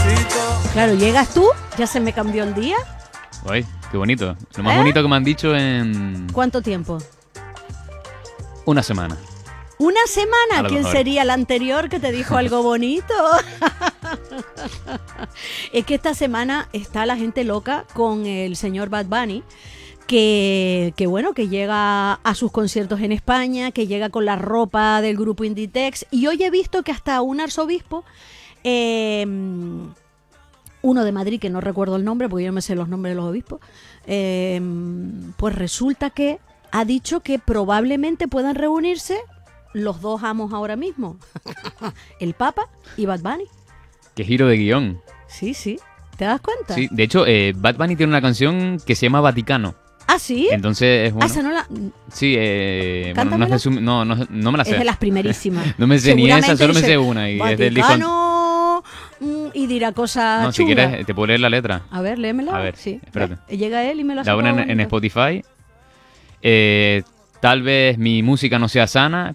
Claro, llegas tú, ya se me cambió el día. Uy, qué bonito. Lo más bonito que me han dicho en ¿Cuánto tiempo? una semana. ¿Una semana? ¿Quién mejor. sería la anterior que te dijo algo bonito? Es que esta semana está la gente loca con el señor Bad Bunny, que bueno, que llega a sus conciertos en España, que llega con la ropa del grupo Inditex, y hoy he visto que hasta un arzobispo, uno de Madrid, que no recuerdo el nombre, porque yo no me sé los nombres de los obispos, pues resulta que ha dicho que probablemente puedan reunirse los dos amos ahora mismo, el Papa y Bad Bunny. Qué giro de guión. Sí, sí. ¿Te das cuenta? Sí, de hecho, Bad Bunny tiene una canción que se llama Vaticano. ¿Ah, sí? Entonces es bueno. Ah, esa no la... Sí, bueno, Cántamela. no me la sé. Es de las primerísimas. No me sé ni esa, Seguramente solo me dice, sé una. Y es del disco. Vaticano, y dirá cosas No, si chungas. quieres, te puedo leer la letra. A ver, léemela. A ver, Sí. espérate. Llega él y me la La una en Spotify. Tal vez mi música no sea sana,